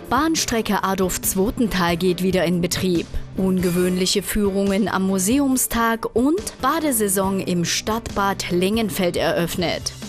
Bahnstrecke Adolf-Zweitental geht wieder in Betrieb. Ungewöhnliche Führungen am Museumstag und Badesaison im Stadtbad Lengenfeld eröffnet.